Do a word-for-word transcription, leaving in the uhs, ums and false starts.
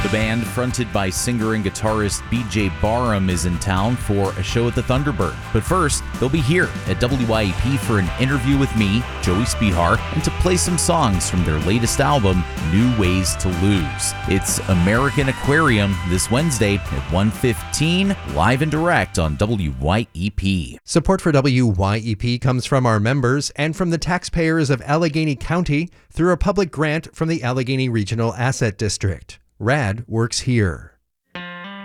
The band, fronted by singer and guitarist B J Barham, is in town for a show at the Thunderbird. But first, they'll be here at W Y E P for an interview with me, Joey Spihar, and to play some songs from their latest album, New Ways to Lose. It's American Aquarium this Wednesday at one fifteen, live and direct on W Y E P. Support for W Y E P comes from our members and from the taxpayers of Allegheny County through a public grant from the Allegheny Regional Asset District. RAD works here.